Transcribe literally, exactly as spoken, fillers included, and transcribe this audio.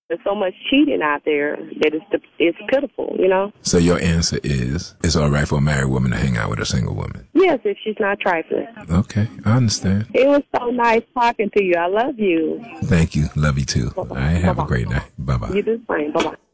There's so much cheating out there that it's it's pitiful, you know. So your answer is, it's all right for a married woman to hang out with a single woman? Yes, if she's not trifling. Okay, I understand. It was so nice talking to you. I love you. Thank you. Love you too. Bye-bye. All right, have Bye-bye. a great night. Bye-bye. You do the same. Bye-bye.